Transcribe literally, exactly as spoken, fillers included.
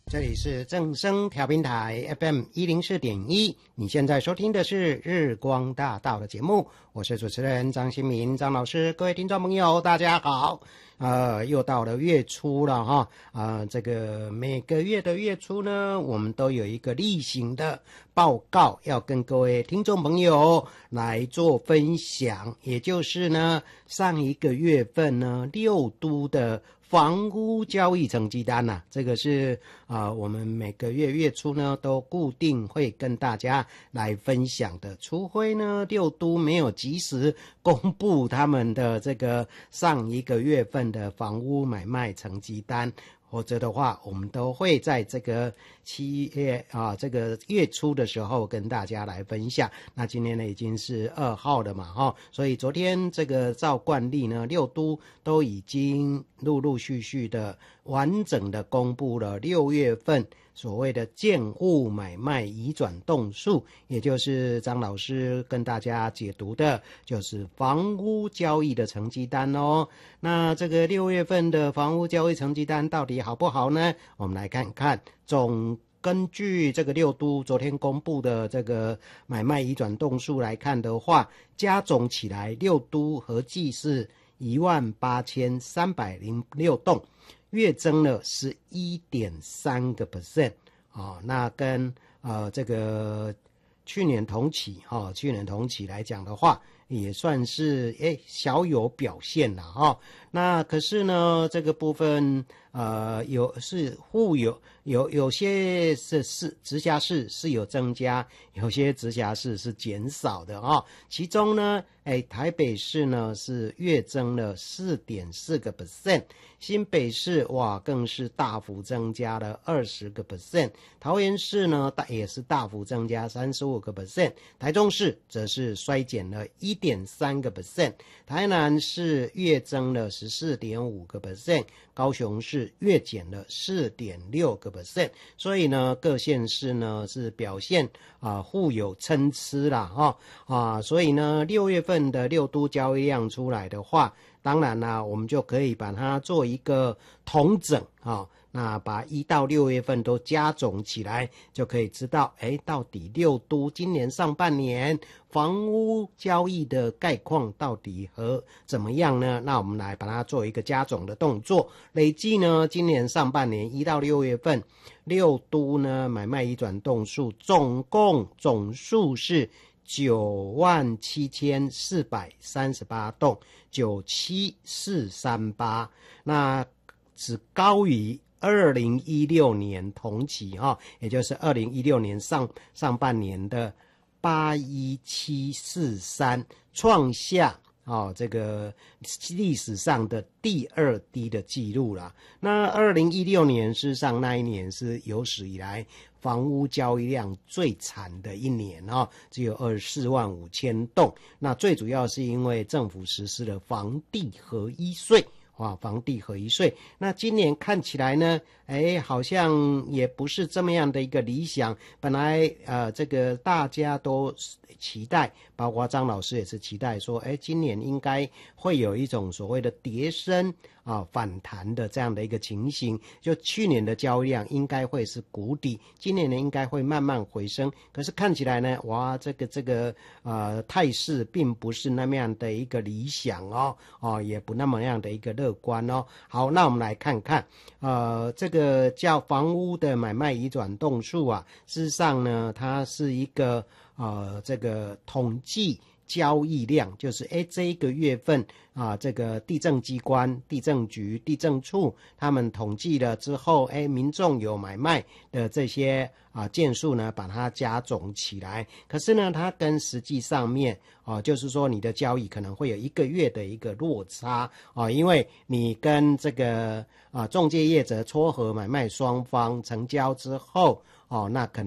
这里是正声调频台 F M 一零四点一，你现在收听的是日光大道的节目，我是主持人张新民张老师。各位听众朋友大家好，呃，又到了月初了哈，啊、呃，这个每个月的月初呢，我们都有一个例行的报告要跟各位听众朋友来做分享，也就是呢，上一个月份呢，六都的房屋交易成绩单呐、啊，这个是啊、呃，我们每个月月初呢都固定会跟大家来分享的，除非呢六都没有及时公布他们的这个上一个月份的房屋买卖成绩单，或者的话，我们都会在这个七月啊这个月初的时候跟大家来分享。那今天呢已经是二号了嘛，哈，所以昨天这个照惯例呢，六都都已经陆陆续续的完整的公布了六月份所谓的建物买卖移转栋数，也就是张老师跟大家解读的，就是房屋交易的成绩单哦。那这个六月份的房屋交易成绩单到底好不好呢？我们来看看，总根据这个六都昨天公布的这个买卖移转栋数来看的话，加总起来六都合计是一万八千三百零六栋，月增了 十一点三个百分点 啊，那跟呃这个去年同期哈、哦，去年同期来讲的话，也算是诶小有表现了哈、哦。那可是呢，这个部分呃有是互有有有些是是直辖市是有增加，有些直辖市是减少的啊、哦。其中呢，哎台北市呢是月增了 四点四个百分点，新北市哇更是大幅增加了二十个百分点，桃园市呢大也是大幅增加三十五个百分点，台中市则是衰减了一点三个百分点，台南市月增了十四点五个百分点，高雄市月减了四点六个百分点，所以呢各县市呢是表现啊、呃、互有参差啦哈啊，所以呢六月份的六都交易量出来的话，当然啦，我们就可以把它做一个统整啊、哦，那把一到六月份都加总起来，就可以知道，哎，到底六都今年上半年房屋交易的概况到底和怎么样呢？那我们来把它做一个加总的动作，累计呢，今年上半年一到六月份，六都呢买卖移转栋数总共总数是九万七千四百三十八栋，九七四三八，那只高于二零一六年同期哈、哦，也就是二零一六年上上半年的八一七四三，创下哦，这个历史上的第二低的记录啦。那二零一六年事实上那一年是有史以来房屋交易量最惨的一年哦，只有二十四万五千栋。那最主要是因为政府实施了房地合一税。啊，房地合一税，那今年看起来呢，哎，好像也不是这么样的一个理想。本来呃，这个大家都期待，包括张老师也是期待说，哎，今年应该会有一种所谓的跌升啊反弹的这样的一个情形。就去年的交易量应该会是谷底，今年呢应该会慢慢回升。可是看起来呢，哇，这个这个呃态势并不是那么样的一个理想哦，哦，也不那么样的一个乐观哦。好，那我们来看看，呃，这个叫房屋的买卖移转栋数啊，事实上呢，它是一个呃这个统计交易量，就是哎这一个月份啊，这个地政机关、地政局、地政处他们统计了之后，哎，民众有买卖的这些啊件数呢，把它加总起来。可是呢，它跟实际上面啊，就是说你的交易可能会有一个月的一个落差啊，因为你跟这个啊中介业者撮合买卖双方成交之后，哦，那可能